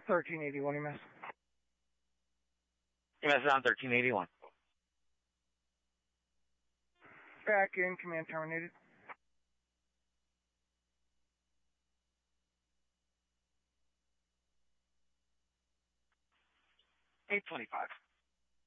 1381 EMS. EMS is on 1381. Back in, command terminated. $825.